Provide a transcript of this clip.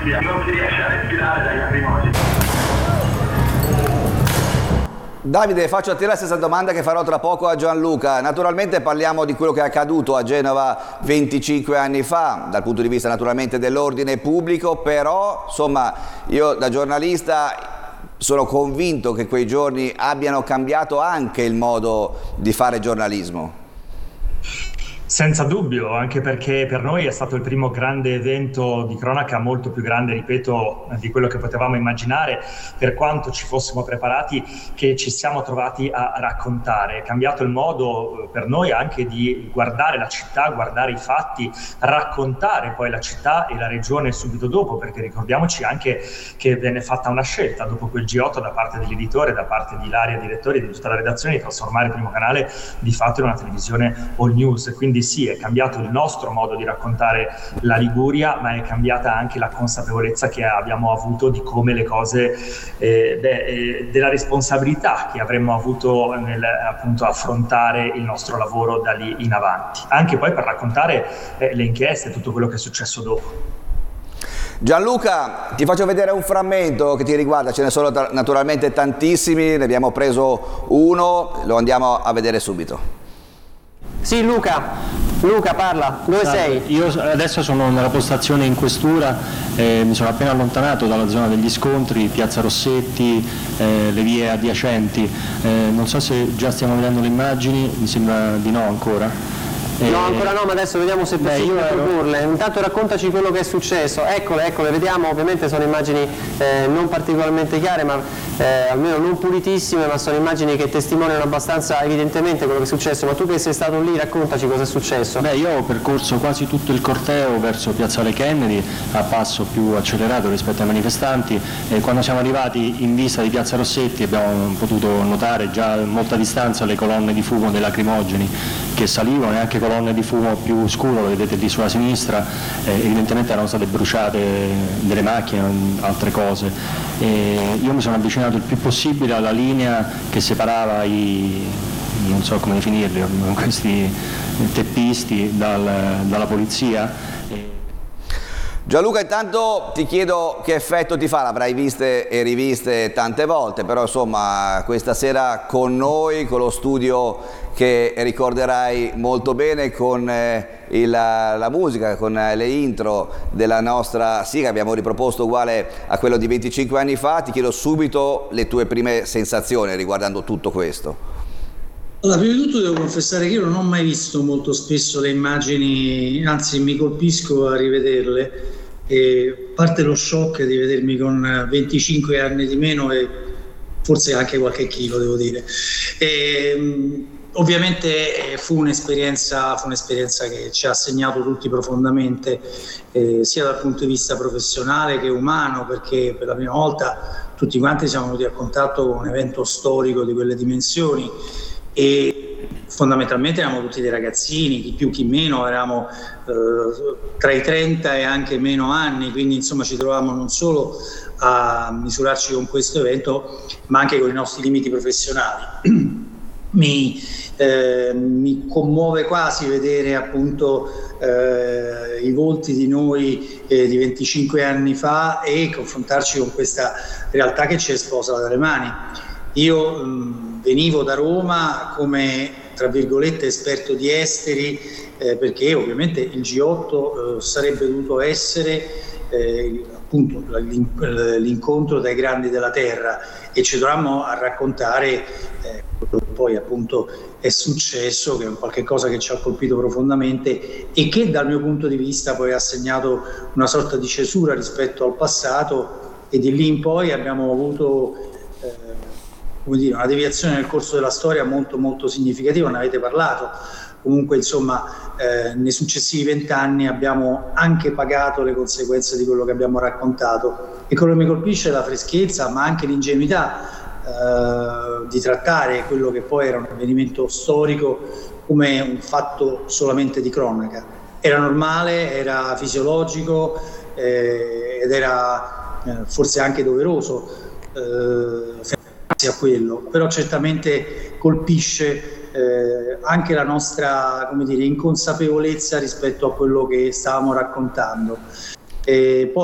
non si riesce a respirare dai lacrimogeni. Davide, faccio a te la stessa domanda che farò tra poco a Gianluca. Naturalmente parliamo di quello che è accaduto a Genova 25 anni fa, dal punto di vista naturalmente dell'ordine pubblico, però insomma io da giornalista sono convinto che quei giorni abbiano cambiato anche il modo di fare giornalismo. Senza dubbio, anche perché per noi è stato il primo grande evento di cronaca, molto più grande, ripeto, di quello che potevamo immaginare, per quanto ci fossimo preparati, che ci siamo trovati a raccontare. È cambiato il modo per noi anche di guardare la città, guardare i fatti, raccontare poi la città e la regione subito dopo, perché ricordiamoci anche che venne fatta una scelta dopo quel G8 da parte dell'editore, da parte di Ilaria, direttori, di tutta la redazione, di trasformare il primo canale di fatto in una televisione all news. Quindi sì, è cambiato il nostro modo di raccontare la Liguria, ma è cambiata anche la consapevolezza che abbiamo avuto di come le cose, della responsabilità che avremmo avuto nel appunto affrontare il nostro lavoro da lì in avanti. Anche poi per raccontare le inchieste, tutto quello che è successo dopo. Gianluca, ti faccio vedere un frammento che ti riguarda, ce ne sono naturalmente tantissimi, ne abbiamo preso uno, lo andiamo a vedere subito. Sì, Luca parla, dove sei? Io adesso sono nella postazione in questura, mi sono appena allontanato dalla zona degli scontri, piazza Rossetti, le vie adiacenti, non so se già stiamo vedendo le immagini, mi sembra di no ancora. No, ancora no, ma adesso vediamo se è possibile produrle. Intanto raccontaci quello che è successo. Eccole, vediamo, ovviamente sono immagini non particolarmente chiare, ma almeno non pulitissime, ma sono immagini che testimoniano abbastanza evidentemente quello che è successo. Ma tu che sei stato lì, raccontaci cosa è successo. Io ho percorso quasi tutto il corteo verso Piazzale Kennedy a passo più accelerato rispetto ai manifestanti, e quando siamo arrivati in vista di Piazza Rossetti abbiamo potuto notare già a molta distanza le colonne di fumo dei lacrimogeni che salivano, e anche colonne di fumo più scuro, lo vedete lì sulla sinistra, evidentemente erano state bruciate delle macchine, altre cose. Io mi sono avvicinato il più possibile alla linea che separava non so come definirli, questi teppisti dalla polizia. Gianluca, intanto ti chiedo che effetto ti fa, l'avrai viste e riviste tante volte, però insomma questa sera con noi, con lo studio che ricorderai molto bene, con la musica, con le intro della nostra sigla, abbiamo riproposto uguale a quello di 25 anni fa, ti chiedo subito le tue prime sensazioni riguardando tutto questo. Allora, prima di tutto devo confessare che io non ho mai visto molto spesso le immagini, anzi mi colpisco a rivederle, e a parte lo shock di vedermi con 25 anni di meno e forse anche qualche chilo, devo dire. Ovviamente fu un'esperienza che ci ha segnato tutti profondamente, sia dal punto di vista professionale che umano, perché per la prima volta tutti quanti siamo venuti a contatto con un evento storico di quelle dimensioni. E fondamentalmente eravamo tutti dei ragazzini, chi più chi meno, eravamo tra i 30 e anche meno anni, quindi insomma ci trovavamo non solo a misurarci con questo evento ma anche con i nostri limiti professionali. Mi commuove quasi vedere appunto i volti di noi di 25 anni fa e confrontarci con questa realtà che ci è esplosa dalle mani. Io venivo da Roma come, tra virgolette, esperto di esteri, perché ovviamente il G8 sarebbe dovuto essere appunto l'incontro dai grandi della terra, e ci trovammo a raccontare quello che poi appunto è successo, che è un qualche cosa che ci ha colpito profondamente e che dal mio punto di vista poi ha segnato una sorta di cesura rispetto al passato, e di lì in poi abbiamo avuto una deviazione nel corso della storia molto molto significativa. Ne avete parlato. Comunque insomma nei successivi 20 anni abbiamo anche pagato le conseguenze di quello che abbiamo raccontato, e quello che mi colpisce è la freschezza ma anche l'ingenuità di trattare quello che poi era un avvenimento storico come un fatto solamente di cronaca. Era normale, era fisiologico ed era forse anche doveroso a quello, però certamente colpisce anche la nostra, come dire, inconsapevolezza rispetto a quello che stavamo raccontando. Poi